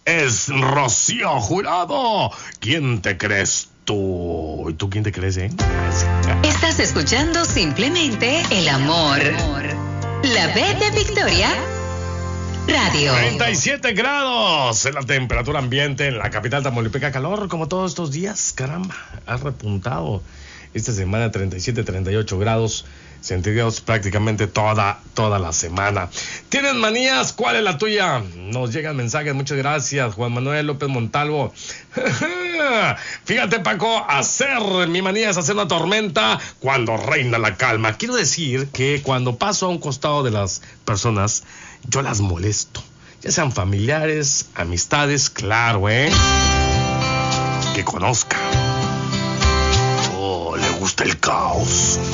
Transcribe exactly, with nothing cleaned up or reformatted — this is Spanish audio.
es Rocío Jurado. ¿Quién te crees tú? ¿Y tú quién te crees, eh? Estás escuchando Simplemente el Amor. La B de Victoria Radio. treinta y siete grados en la temperatura ambiente en la capital tamaulipeca. Calor como todos estos días. Caramba, ha repuntado esta semana. Treinta y siete, treinta y ocho grados centígrados prácticamente toda, toda la semana. ¿Tienes manías? ¿Cuál es la tuya? Nos llegan mensajes, muchas gracias. Juan Manuel López Montalvo. Fíjate, Paco, hacer mi manía es hacer una tormenta cuando reina la calma. Quiero decir que cuando paso a un costado de las personas, yo las molesto, ya sean familiares, amistades, claro, ¿eh? Que conozca. Oh, le gusta el caos.